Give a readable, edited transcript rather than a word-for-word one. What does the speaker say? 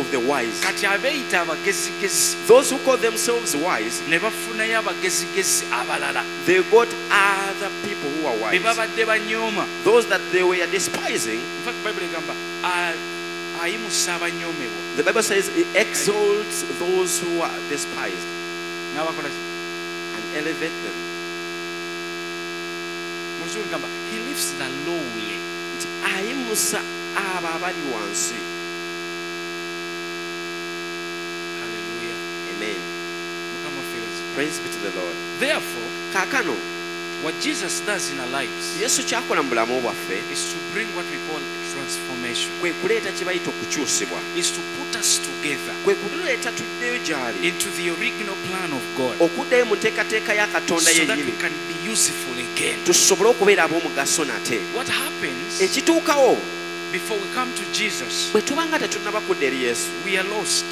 of the wise. kati abeeyita abagezigezi Those who call themselves wise, ne bafunayo abagezigezi abalala they got other people who are be wise. babadde banyooma. Those that they were despising, In fact, Bible egamba ayimusa abanyoomebwa the Bible says it exalts those who are despised n'abakola ki? and elevate them. Mu Luzungu egamba he lifts the lowly. Ayimusa abo abali wansi. Hallelujah. Amen. Mukama feels. Praise be to the Lord. Therefore, Kaakano, what Jesus does in our lives Yesu kyakola mu bulamu bwaffe is to bring what we call transformation. kwe kuleeta kye bayita okukyusibwa. Is to put us together Kwe kuleeta tuddeyo gy'ali. into the original plan of God, Okuddayo mu nteekateeka ya Katonda so that we yennyini. can be useful again. Tusobole okubeera ab'omugaso nate. What happens Ekituukawo before we come to Jesus? bwe tuba nga tetunnaba kudda eri Yesu, We are lost.